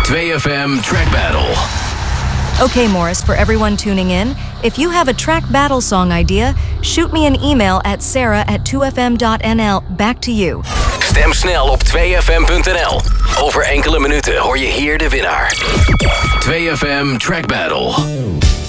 2FM Track Battle. Okay, Morris, for everyone tuning in, if you have a track battle song idea, shoot me an email at sarah@2fm.nl. Back to you. Stem snel op 2fm.nl. Over enkele minuten hoor je hier de winnaar. 2FM Track Battle.